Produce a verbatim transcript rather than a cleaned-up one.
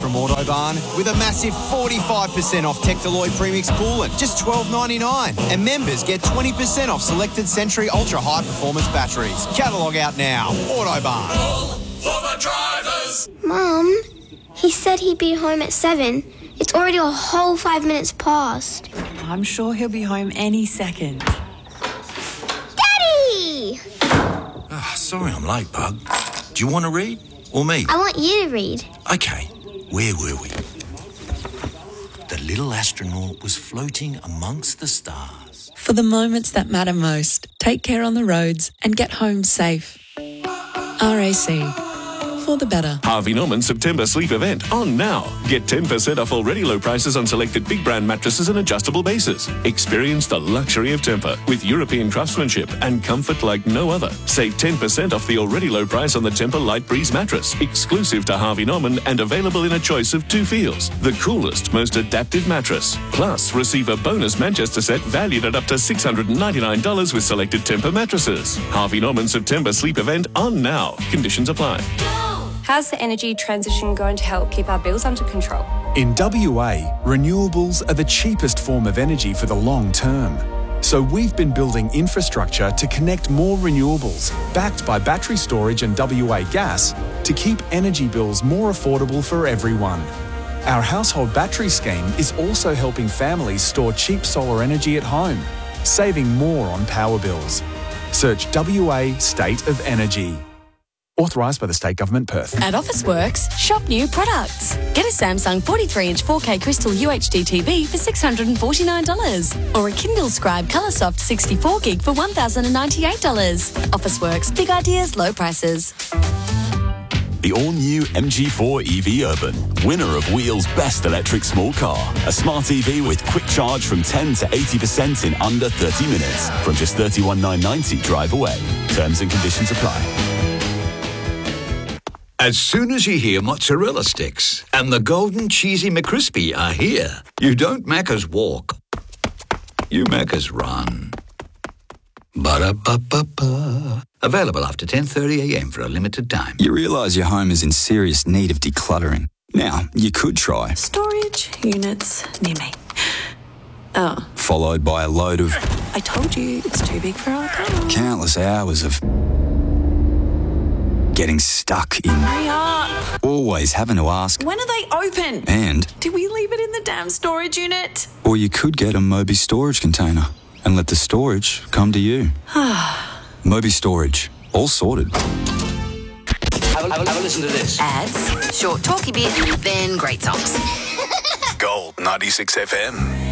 from Autobarn with a massive forty-five percent off Tectaloid Premix Coolant, just twelve ninety-nine. And members get twenty percent off selected Century Ultra High Performance batteries. Catalogue out now. Autobarn. All for the drivers. Mum, he said he'd be home at seven. It's already a whole five minutes past. I'm sure he'll be home any second. Daddy! Oh, sorry I'm late, Bug. Do you want to read? Or me? I want you to read. Okay, where were we? The little astronaut was floating amongst the stars. For the moments that matter most, take care on the roads and get home safe. R A C. For the better. Harvey Norman September sleep event on now. Get ten percent off already low prices on selected big brand mattresses and adjustable bases. Experience the luxury of Tempur with European craftsmanship and comfort like no other. Save ten percent off the already low price on the Tempur Light Breeze mattress, exclusive to Harvey Norman and available in a choice of two feels. The coolest, most adaptive mattress. Plus, receive a bonus Manchester set valued at up to six hundred ninety-nine dollars with selected Tempur mattresses. Harvey Norman September sleep event on now. Conditions apply. How's the energy transition going to help keep our bills under control? In W A, renewables are the cheapest form of energy for the long term. So we've been building infrastructure to connect more renewables, backed by battery storage and W A Gas, to keep energy bills more affordable for everyone. Our household battery scheme is also helping families store cheap solar energy at home, saving more on power bills. Search W A State of Energy. Authorised by the State Government, Perth. At Officeworks, shop new products. Get a Samsung forty-three inch four K Crystal U H D T V for six hundred forty-nine dollars or a Kindle Scribe Coloursoft sixty-four gig for one thousand ninety-eight dollars. Officeworks, big ideas, low prices. The all-new M G four E V Urban, winner of Wheel's Best Electric Small Car. A smart E V with quick charge from ten to eighty percent in under thirty minutes. From just thirty-one thousand nine hundred ninety drive away. Terms and conditions apply. As soon as you hear mozzarella sticks and the golden cheesy McCrispy are here, you don't Macca's walk, you Macca's run. Ba-da-ba-ba-ba. Available after ten thirty a m for a limited time. You realise your home is in serious need of decluttering. Now, you could try Storage units near me. Oh. Followed by a load of I told you it's too big for our car. Countless hours of getting stuck in. Hurry up. Always having to ask. When are they open? And did we leave it in the damn storage unit? Or you could get a Moby storage container and let the storage come to you. Moby Storage. All sorted. Have a, have, a, have a listen to this. Ads, short talky bit, then great songs. Gold ninety-six F M.